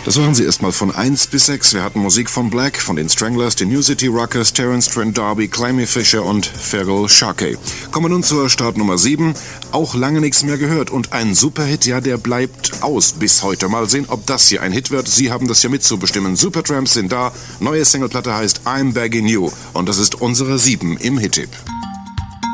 Das waren sie erstmal von 1 bis 6. Wir hatten Musik von Black, von den Stranglers, den New City Rockers, Terence Trent D'Arby, Climby Fisher und Feral Sharkey. Kommen wir nun zur Startnummer 7. Auch lange nichts mehr gehört und ein Superhit, ja, der bleibt aus bis heute. Mal sehen, ob das hier ein Hit wird. Sie haben das ja mitzubestimmen. Supertramps sind da. Neue Singleplatte heißt I'm Begging You und das ist unsere 7 im Hit-Tipp.